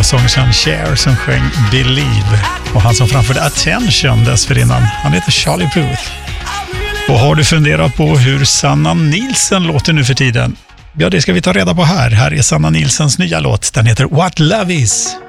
sångerskan Cher som sjöng Believe. Och han som framförde Attention dessförinnan, han heter Charlie Puth. Och har du funderat på hur Sanna Nielsen låter nu för tiden? Ja, det ska vi ta reda på här. Här är Sanna Nielsens nya låt. Den heter What Love Is.